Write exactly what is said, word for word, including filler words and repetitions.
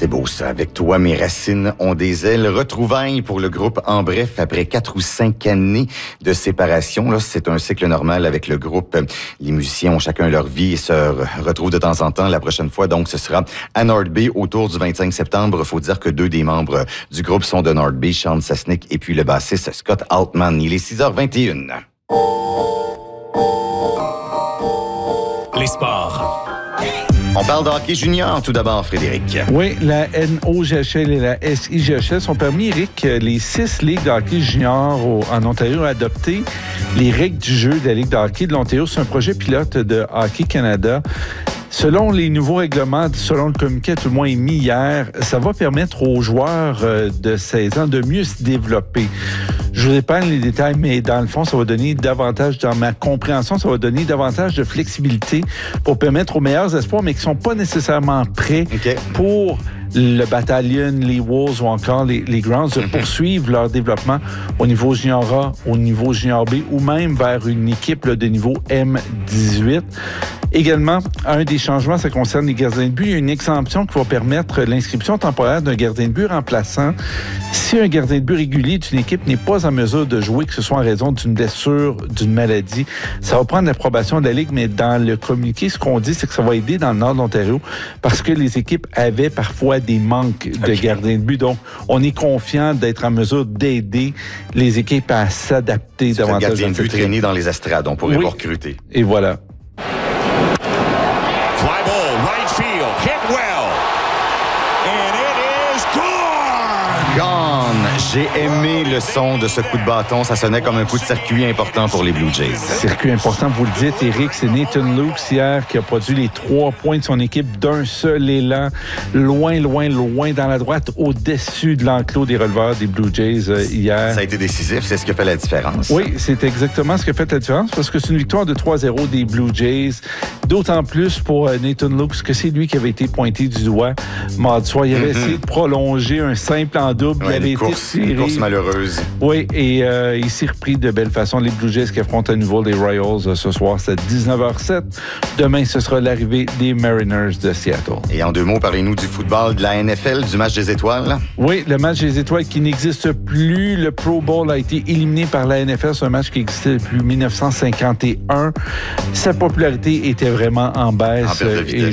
C'est beau ça. Avec toi, mes racines ont des ailes. Retrouvailles pour le groupe En Bref après quatre ou cinq années de séparation. Là, c'est un cycle normal avec le groupe. Les musiciens ont chacun leur vie et se retrouvent de temps en temps. La prochaine fois, donc, ce sera à Nord-Bay autour du vingt-cinq septembre. Il faut dire que deux des membres du groupe sont de Nord-Bay, Sean Sasnick et puis le bassiste Scott Altman. Il est six heures vingt et une. Les sports. On parle de hockey junior tout d'abord, Frédéric. Oui, la N O G H L et la S I G H L sont permis, Eric, les six ligues de hockey junior au, en Ontario ont adopté les règles du jeu de la Ligue de hockey de l'Ontario. C'est un projet pilote de Hockey Canada. Selon les nouveaux règlements, selon le communiqué tout le moins émis hier, ça va permettre aux joueurs de seize ans de mieux se développer. Je vous épargne les détails, mais dans le fond, ça va donner davantage, dans ma compréhension, ça va donner davantage de flexibilité pour permettre aux meilleurs espoirs, mais qui ne sont pas nécessairement prêts okay. pour le Battalion, les Wolves ou encore les, les Grounds, de poursuivre leur développement au niveau junior A, au niveau junior B ou même vers une équipe là, de niveau M dix-huit. Également, un des changements, ça concerne les gardiens de but. Il y a une exemption qui va permettre l'inscription temporaire d'un gardien de but remplaçant si un gardien de but régulier d'une équipe n'est pas en mesure de jouer, que ce soit en raison d'une blessure, d'une maladie. Ça va prendre l'approbation de la Ligue, mais dans le communiqué, ce qu'on dit, c'est que ça va aider dans le nord de l'Ontario parce que les équipes avaient parfois des manques de okay. gardiens de but. Donc, on est confiant d'être en mesure d'aider les équipes à s'adapter davantage. Un gardien de but traîné dans les estrades, on pourrait oui. pas recruter. Et voilà. Fly ball, right field, hit well. And it is gone! Gone! J'ai aimé le son de ce coup de bâton. Ça sonnait comme un coup de circuit important pour les Blue Jays. Circuit important, vous le dites, Eric. C'est Nathan Lukes hier qui a produit les trois points de son équipe d'un seul élan. Loin, loin, loin dans la droite, au-dessus de l'enclos des releveurs des Blue Jays euh, hier. Ça a été décisif. C'est ce qui a fait la différence. Oui, c'est exactement ce qui a fait la différence parce que c'est une victoire de trois zéro des Blue Jays. D'autant plus pour euh, Nathan Lukes que c'est lui qui avait été pointé du doigt mardi soir. Il avait mm-hmm. essayé de prolonger un simple en double. Ouais, il avait une été course, une course malheureuse. Oui, et euh, il s'est repris de belle façon. Les Blue Jays qui affrontent à nouveau les Royals euh, ce soir, c'est dix-neuf heures sept. Demain, ce sera l'arrivée des Mariners de Seattle. Et en deux mots, parlez-nous du football, de la N F L, du match des étoiles. Oui, le match des étoiles qui n'existe plus. Le Pro Bowl a été éliminé par la N F L. C'est un match qui existait depuis dix-neuf cent cinquante et un. Sa popularité était vraiment en baisse. En perte de vitesse.